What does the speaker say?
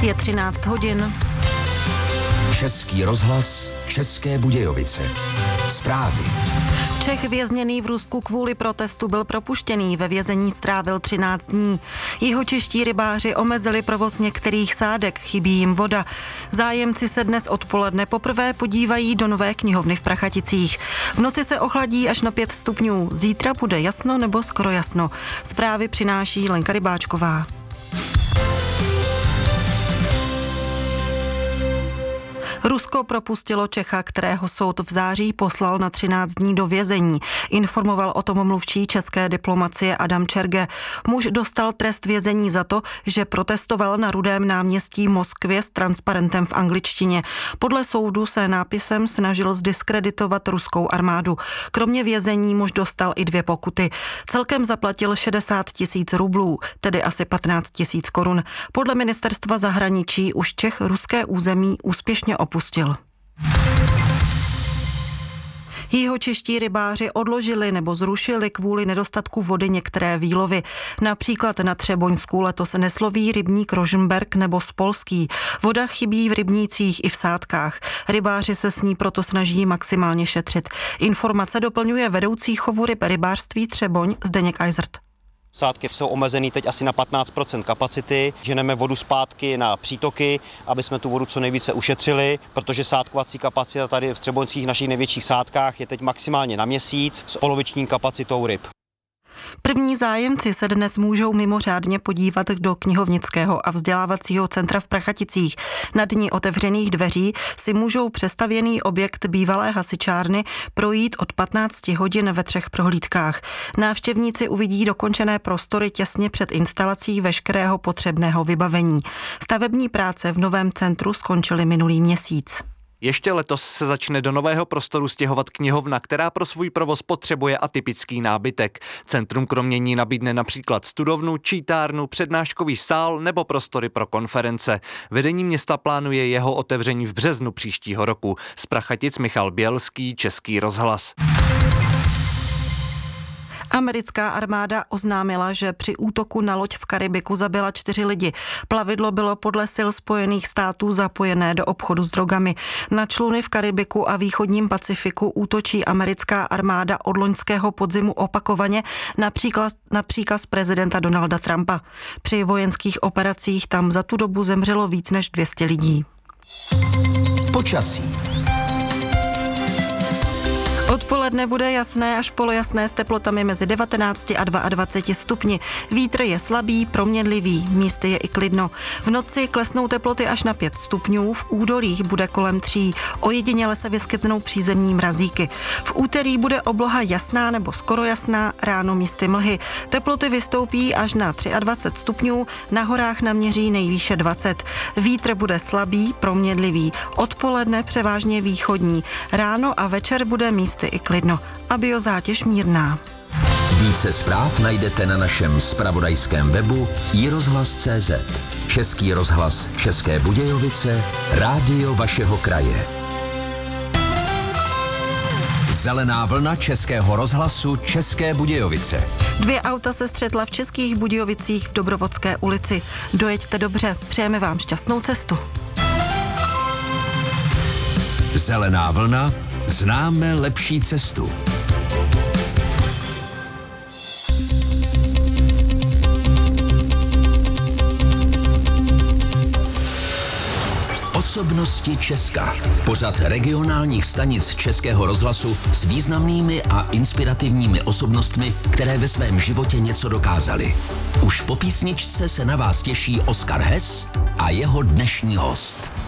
Je 13 hodin. Český rozhlas, České Budějovice. Zprávy. Čech vězněný v Rusku kvůli protestu byl propuštěný, ve vězení strávil 13 dní. Jihočeští rybáři omezili provoz některých sádek, chybí jim voda. Zájemci se dnes odpoledne poprvé podívají do nové knihovny v Prachaticích. V noci se ochladí až na 5 stupňů, zítra bude jasno nebo skoro jasno. Zprávy přináší Lenka Rybáčková. Rusko propustilo Čecha, kterého soud v září poslal na 13 dní do vězení. Informoval o tom mluvčí české diplomacie Adam Čerge. Muž dostal trest vězení za to, že protestoval na Rudém náměstí Moskvě s transparentem v angličtině. Podle soudu se nápisem snažil zdiskreditovat ruskou armádu. Kromě vězení muž dostal i 2 pokuty. Celkem zaplatil 60 000 rublů, tedy asi 15 000 korun. Podle ministerstva zahraničí už Čech ruské území úspěšně opustil. Jihočeští rybáři odložili nebo zrušili kvůli nedostatku vody některé výlovy. Například na Třeboňsku letos nesloví rybník Rožmberk nebo Spolský. Voda chybí v rybnících i v sádkách. Rybáři se s ní proto snaží maximálně šetřit. Informace doplňuje vedoucí chovu ryb rybářství Třeboň Zdeněk Eisert. Sádky jsou omezený teď asi na 15% kapacity, ženeme vodu zpátky na přítoky, aby jsme tu vodu co nejvíce ušetřili, protože sádkovací kapacita tady v Třeboňských našich největších sádkách je teď maximálně na měsíc s poloviční kapacitou ryb. První zájemci se dnes můžou mimořádně podívat do knihovnického a vzdělávacího centra v Prachaticích. Na dni otevřených dveří si můžou přestavěný objekt bývalé hasičárny projít od 15 hodin ve 3 prohlídkách. Návštěvníci uvidí dokončené prostory těsně před instalací veškerého potřebného vybavení. Stavební práce v novém centru skončily minulý měsíc. Ještě letos se začne do nového prostoru stěhovat knihovna, která pro svůj provoz potřebuje atypický nábytek. Centrum kromě ní nabídne například studovnu, čítárnu, přednáškový sál nebo prostory pro konference. Vedení města plánuje jeho otevření v březnu příštího roku. Z Prachatic Michal Bělský, Český rozhlas. Americká armáda oznámila, že při útoku na loď v Karibiku zabila 4 lidi. Plavidlo bylo podle sil Spojených států zapojené do obchodu s drogami. Na čluny v Karibiku a východním Pacifiku útočí americká armáda od loňského podzimu opakovaně na příkaz prezidenta Donalda Trumpa. Při vojenských operacích tam za tu dobu zemřelo víc než 200 lidí. Počasí. Odpoledne bude jasné až polojasné s teplotami mezi 19 a 22 stupni. Vítr je slabý, proměnlivý, místy je i klidno. V noci klesnou teploty až na 5 stupňů, v údolích bude kolem 3, ojediněle se vyskytnou přízemní mrazíky. V úterý bude obloha jasná nebo skoro jasná, ráno místy mlhy. Teploty vystoupí až na 23 stupňů, na horách naměří nejvýše 20. Vítr bude slabý, proměnlivý, odpoledne převážně východní. Ráno a večer bude místy i klidno a biozátěž mírná. Více zpráv najdete na našem zpravodajském webu iRozhlas.cz. Český rozhlas České Budějovice, rádio vašeho kraje. Zelená vlna Českého rozhlasu České Budějovice. 2 auta se střetla v Českých Budějovicích v Dobrovodské ulici. Dojeďte dobře, přejeme vám šťastnou cestu. Zelená vlna, známe lepší cestu. Osobnosti Česka. Pořad regionálních stanic Českého rozhlasu s významnými a inspirativními osobnostmi, které ve svém životě něco dokázali. Už po písničce se na vás těší Oskar Hess a jeho dnešní host.